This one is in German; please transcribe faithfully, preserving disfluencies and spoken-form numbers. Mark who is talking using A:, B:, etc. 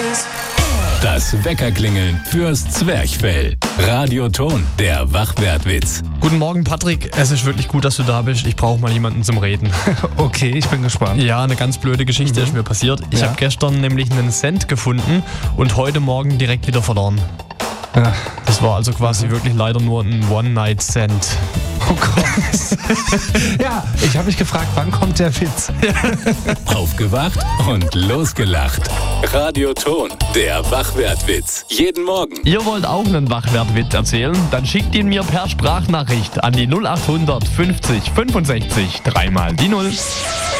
A: Das Weckerklingeln fürs Zwerchfell. Radioton, der Wachwertwitz.
B: Guten Morgen, Patrick. Es ist wirklich gut, dass du da bist. Ich brauche mal jemanden zum Reden.
C: Okay, ich bin gespannt.
B: Ja, eine ganz blöde Geschichte
C: Mhm.
B: ist mir passiert. Ich
C: Ja.
B: habe gestern nämlich einen Cent gefunden und heute Morgen direkt wieder verloren.
C: Ja.
B: Das war also quasi wirklich leider nur ein One-Night-Cent.
C: Oh Gott. Ja, ich habe mich gefragt, wann kommt der Witz?
A: Aufgewacht und losgelacht. Radioton, der Wachwertwitz. Jeden Morgen.
B: Ihr wollt auch einen Wachwertwitz erzählen? Dann schickt ihn mir per Sprachnachricht an die null acht hundert fünfzig fünfundsechzig dreimal die Null.